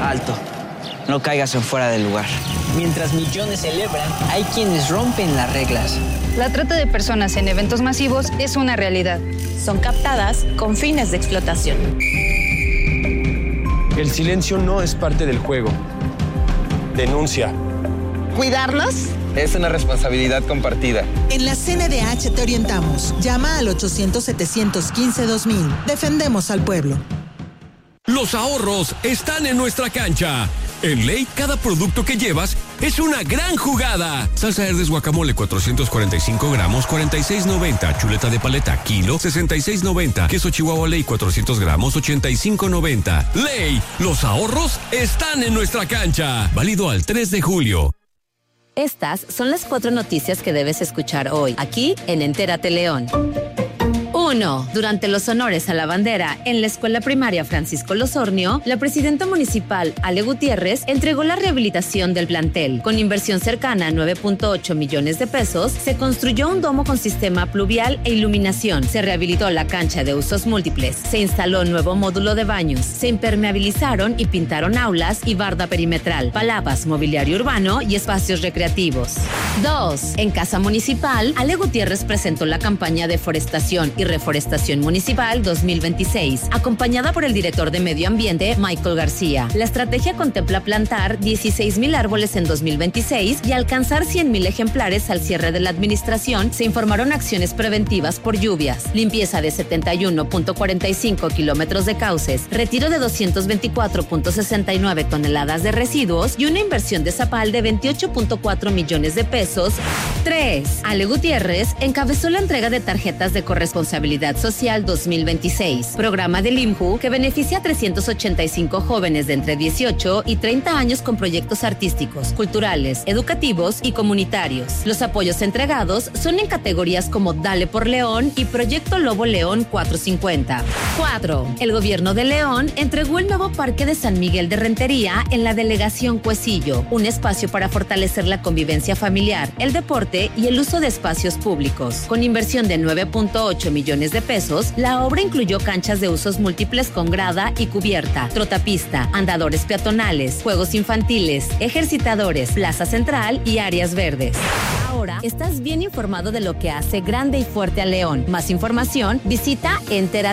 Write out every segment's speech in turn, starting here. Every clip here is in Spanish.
Alto. No caigas en fuera del lugar. Mientras millones celebran, hay quienes rompen las reglas. La trata de personas en eventos masivos es una realidad. Son captadas con fines de explotación. El silencio no es parte del juego. Denuncia. ¿Cuidarnos? Es una responsabilidad compartida. En la CNDH te orientamos. Llama al 800-715-2000. Defendemos al pueblo. Los ahorros están en nuestra cancha. En Ley, cada producto que llevas es una gran jugada. Salsa Herdes guacamole 445 gramos, 46.90. Chuleta de paleta, kilo, 66.90. Queso Chihuahua Ley 400 gramos, 85.90. Ley, los ahorros están en nuestra cancha. Válido al 3 de julio. Estas son las 4 noticias que debes escuchar hoy, aquí en Entérate León. 1. Durante los honores a la bandera en la escuela primaria Francisco Losornio, la presidenta municipal, Ale Gutiérrez, entregó la rehabilitación del plantel. Con inversión cercana a 9.8 millones de pesos, se construyó un domo con sistema pluvial e iluminación. Se rehabilitó la cancha de usos múltiples. Se instaló nuevo módulo de baños. Se impermeabilizaron y pintaron aulas y barda perimetral, palapas, mobiliario urbano y espacios recreativos. 2. En Casa Municipal, Ale Gutiérrez presentó la campaña de forestación y reforestación municipal 2026, acompañada por el director de Medio Ambiente, Michael García. La estrategia contempla plantar 16,000 árboles en 2026 y alcanzar 100,000 ejemplares al cierre de la administración. Se informaron acciones preventivas por lluvias, limpieza de 71.45 kilómetros de cauces, retiro de 224.69 toneladas de residuos y una inversión de Zapal de 28.4 millones de pesos. 3. Ale Gutiérrez encabezó la entrega de tarjetas de corresponsabilidad social 2026, programa del IMJU que beneficia a 385 jóvenes de entre 18 y 30 años con proyectos artísticos, culturales, educativos y comunitarios. Los apoyos entregados son en categorías como Dale por León y Proyecto Lobo León 450. 4. El gobierno de León entregó el nuevo Parque de San Miguel de Rentería en la delegación Cuecillo, un espacio para fortalecer la convivencia familiar, el deporte y el uso de espacios públicos. Con inversión de 9.8 millones de pesos, la obra incluyó canchas de usos múltiples con grada y cubierta, trotapista, andadores peatonales, juegos infantiles, ejercitadores, plaza central y áreas verdes. Ahora estás bien informado de lo que hace grande y fuerte a León. Más información, visita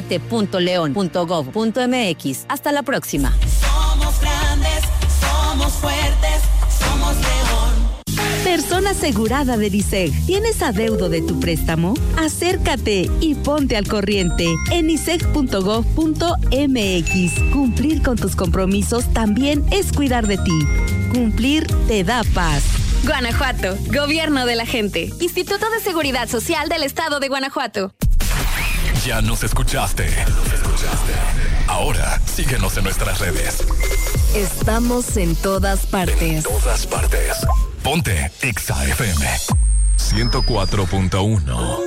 enterate.leon.gov.mx. Hasta la próxima. Somos grandes, somos fuertes, somos León. Persona asegurada de ISEG. ¿Tienes adeudo de tu préstamo? Acércate y ponte al corriente en iseg.gov.mx. Cumplir con tus compromisos también es cuidar de ti. Cumplir te da paz. Guanajuato, Gobierno de la Gente. Instituto de Seguridad Social del Estado de Guanajuato. Ya nos escuchaste. Ahora síguenos en nuestras redes. Estamos en todas partes. Ponte Exa FM 104.1.